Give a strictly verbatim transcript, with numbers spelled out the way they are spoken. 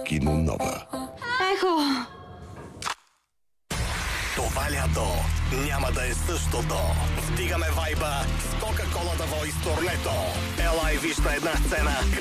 Кино Нова. Ехо! Това лято няма да е същото. Вдигаме вайба с Кока-Кола да Voice турнето. Ела и виж на една сцена